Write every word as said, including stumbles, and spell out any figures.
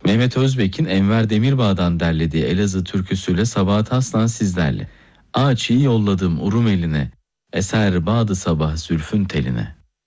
Mehmet Özbek'in Enver Demirbağ'dan derlediği Elazığ türküsüyle Sabahat Aslan sizlerle. Ağaç'ı yolladım Urum eline, eser bağdı sabah zülfün teline.